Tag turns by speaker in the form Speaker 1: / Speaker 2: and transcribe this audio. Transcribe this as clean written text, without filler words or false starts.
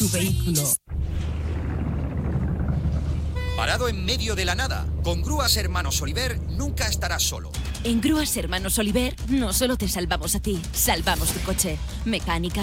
Speaker 1: tu vehículo.
Speaker 2: Parado en medio de la nada, con Grúas Hermanos Oliver nunca estarás solo.
Speaker 3: En Grúas Hermanos Oliver no solo te salvamos a ti, salvamos tu coche. Mecánica,